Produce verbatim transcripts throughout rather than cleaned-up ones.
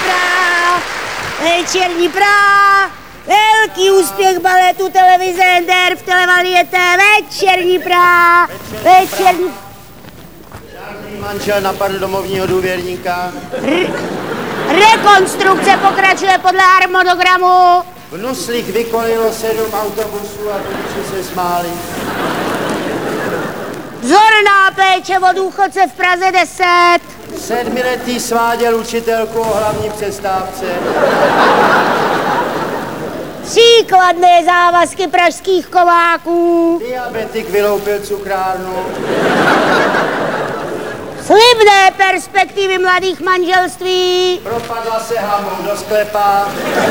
Praha, večerní Praha, velký úspěch baletu televize N D R v Televariete, večerní Praha, večerní... Žádný manžel napadl domovního důvěrníka. R- rekonstrukce pokračuje podle harmonogramu. V Nuslích vykolilo sedm autobusů a řidiči se smáli. Vzorná péče o důchodce v Praze deset. Sedmiletý sváděl učitelku o hlavní přestávce. Příkladné závazky pražských kováků. Diabetik vyloupil cukrárnu. Slibné perspektivy mladých manželství. Propadla se hamou do sklepa.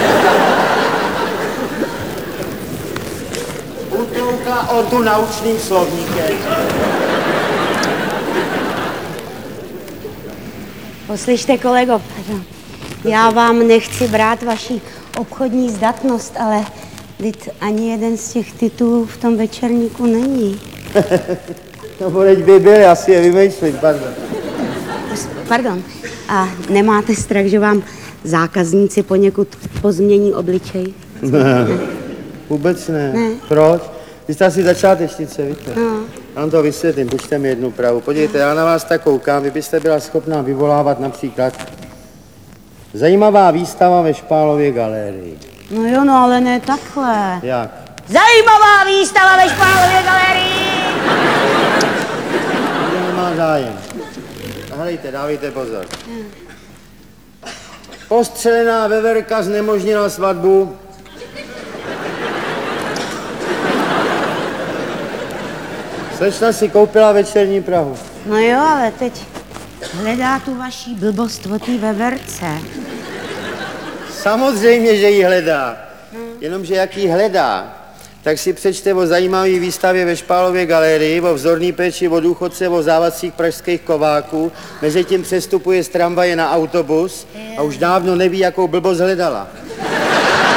Utloukla Otu naučným slovníkem. Poslyšte, kolego, pardon. Já vám nechci brát vaši obchodní zdatnost, ale vždyť ani jeden z těch titulů v tom večerníku není. No, boleť by byl, já si je vymýšlím, pardon. Pardon. A nemáte strach, že vám zákazníci poněkud pozmění obličej? Ne, vůbec ne. Ne. Proč? Vy jste asi začátečnice, víte? No. Já vám to vysvětlím, počte mi jednu pravdu. Podívejte, já na vás tak koukám, vy byste byla schopná vyvolávat například zajímavá výstava ve Špálově galerii. No jo, no ale ne takhle. Jak? Zajímavá výstava ve Špálově galerii! Nikdo nemá zájem. Hlejte, dávejte pozor. Postřelená veverka znemožnila svatbu. Slečna si koupila večerní Prahu. No jo, ale teď hledá tu vaší blbost o té veverce. Samozřejmě, že ji hledá. Jenomže jak ji hledá, tak si přečte o zajímavé výstavě ve Špálově galerii, o vzorný péči o důchodce, o závazcích pražských kováků, mezi tím přestupuje z tramvaje na autobus a už dávno neví, jakou blbost hledala.